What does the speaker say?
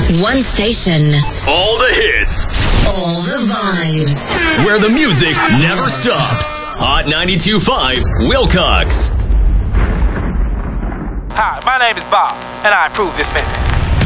One station. All the hits. All the vibes. Where the music never stops. Hot 92.5 Wilcox. Hi, my name is Bob, and I approve this message.